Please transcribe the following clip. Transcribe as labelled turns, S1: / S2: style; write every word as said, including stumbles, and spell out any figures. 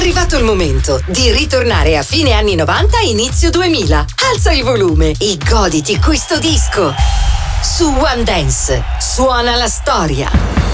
S1: arrivato il momento di ritornare a fine anni novanta e inizio duemila. Alza il volume e goditi questo disco. Su One Dance suona la storia.